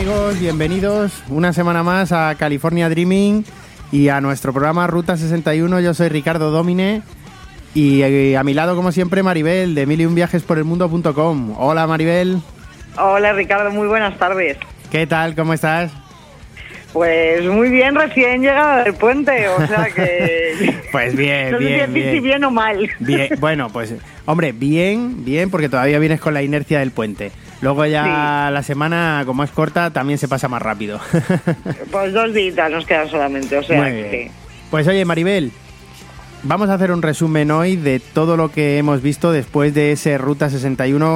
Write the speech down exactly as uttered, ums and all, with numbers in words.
amigos? Bienvenidos una semana más a California Dreaming y a nuestro programa Ruta sesenta y uno. Yo soy Ricardo Domine y, y a mi lado, como siempre, Maribel de mil y un viajes por el mundo punto com. Hola, Maribel. Hola, Ricardo, muy buenas tardes. ¿Qué tal? ¿Cómo estás? Pues muy bien, recién llegado del puente, o sea que... Pues bien, no bien, sé si bien. si bien o mal. Bien, bueno, pues, hombre, bien, bien, porque todavía vienes con la inercia del puente. Luego ya sí. La semana, como es corta, también se pasa más rápido. Pues dos días nos quedan solamente, o sea que... Pues oye, Maribel, vamos a hacer un resumen hoy de todo lo que hemos visto después de ese Ruta sesenta y uno